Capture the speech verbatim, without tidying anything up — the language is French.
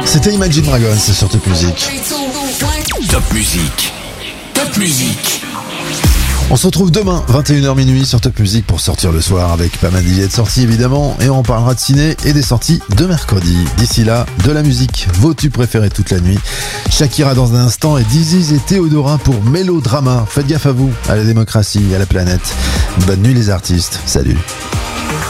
C'était Imagine Dragons sur Top Music. Top Music. Top Music. On se retrouve demain, vingt et une heures minuit sur Top Music pour sortir le soir avec pas mal d'idées de sorties évidemment. Et on parlera de ciné et des sorties de mercredi. D'ici là, de la musique, vos tubes préférés toute la nuit. Shakira dans un instant et Diziz et Théodora pour Mélodrama. Faites gaffe à vous, à la démocratie, à la planète. Bonne nuit les artistes. Salut.